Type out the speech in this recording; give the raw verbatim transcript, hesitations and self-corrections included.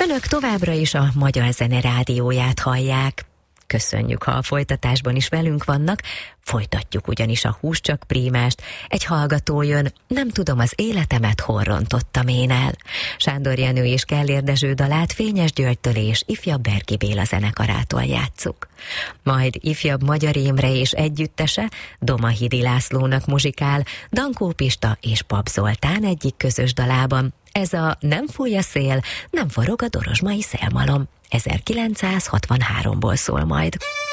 Önök továbbra is a Magyar Zene Rádióját hallják. Köszönjük, ha a folytatásban is velünk vannak, folytatjuk ugyanis a Hús csak prímást. Egy hallgató jön, nem tudom, az életemet hol rontottam én el. Sándor Jenő és Kellér Dezső dalát Fényes Györgytől és ifjabb Berki Béla zenekarától játsszuk. Majd ifjabb Magyar Imre és együttese Domahidi Lászlónak muzsikál, Dankó Pista és Pap Zoltán egyik közös dalában. Ez a Nem fúj a szél, nem forog a dorozsmai szélmalom. ezerkilencszázhatvanháromból szól majd.